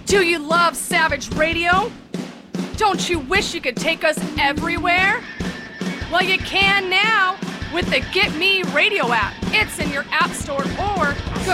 Do you love Savage Radio? Don't you wish you could take us everywhere? Well, you can now with the Get Me Radio app. It's in your app store or go